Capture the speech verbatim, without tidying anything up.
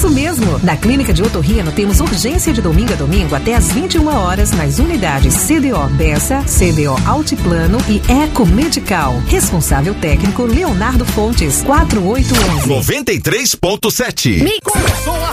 Isso mesmo! Na Clínica de Otorrino temos urgência de domingo a domingo até às vinte e uma horas nas unidades C D O Bessa, C D O Altiplano e Eco Medical. Responsável técnico Leonardo Fontes, quatro oito um um. noventa e três ponto sete. Mix. Começou a